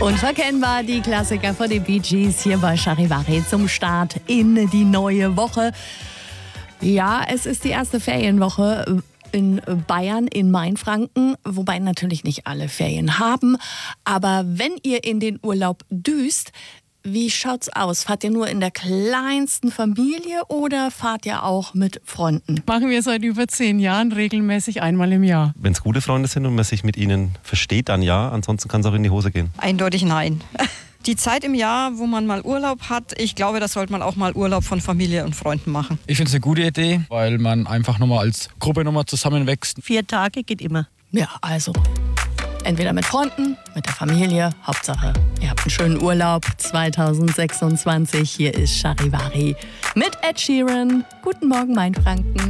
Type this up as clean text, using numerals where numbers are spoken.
Unverkennbar, die Klassiker von den Bee Gees hier bei Charivari zum Start in die neue Woche. Ja, es ist die erste Ferienwoche in Bayern, in Mainfranken, wobei natürlich nicht alle Ferien haben. Aber wenn ihr in den Urlaub düst, wie schaut's aus? Fahrt ihr nur in der kleinsten Familie oder fahrt ihr auch mit Freunden? Machen wir seit über 10 Jahren regelmäßig einmal im Jahr. Wenn es gute Freunde sind und man sich mit ihnen versteht, dann ja. Ansonsten kann es auch in die Hose gehen. Eindeutig nein. Die Zeit im Jahr, wo man mal Urlaub hat, ich glaube, da sollte man auch mal Urlaub von Familie und Freunden machen. Ich finde es eine gute Idee, weil man einfach nochmal als Gruppe nochmal zusammenwächst. 4 Tage geht immer. Ja, also entweder mit Freunden, mit der Familie. Hauptsache, ihr habt einen schönen Urlaub 2026. Hier ist Charivari mit Ed Sheeran. Guten Morgen, Mainfranken.